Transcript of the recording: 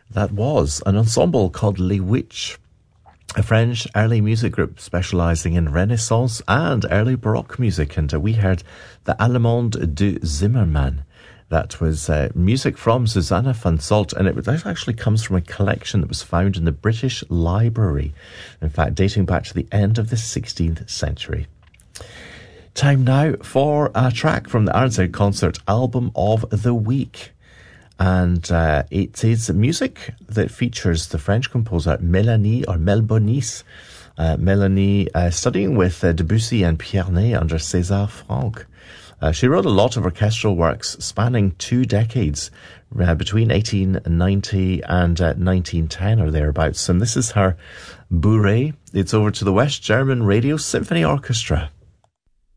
That was an ensemble called Les Witch, a French early music group specialising in Renaissance and early Baroque music. And we heard the Allemande de Zimmermann. That was music from Susanna van Salt, and that actually comes from a collection that was found in the British Library, in fact dating back to the end of the 16th century. Time now for a track from the Ironside Concert Album of the Week. And it is music that features the French composer Mélanie or Melbonis. Mélanie studying with Debussy and Pierre Ney under César Franck. She wrote a lot of orchestral works spanning 2 decades, between 1890 and 1910 or thereabouts. And this is her Bourrée. It's over to the West German Radio Symphony Orchestra.